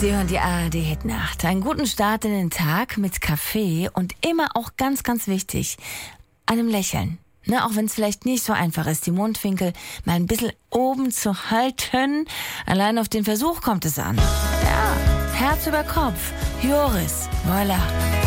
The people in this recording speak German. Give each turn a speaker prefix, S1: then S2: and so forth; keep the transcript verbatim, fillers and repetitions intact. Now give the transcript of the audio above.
S1: Sie hören die A R D-Hit-Nacht. Einen guten Start in den Tag mit Kaffee und immer auch ganz, ganz wichtig, einem Lächeln. Ne, auch wenn es vielleicht nicht so einfach ist, die Mundwinkel mal ein bisschen oben zu halten. Allein auf den Versuch kommt es an. Ja, Herz über Kopf. Joris, voilà.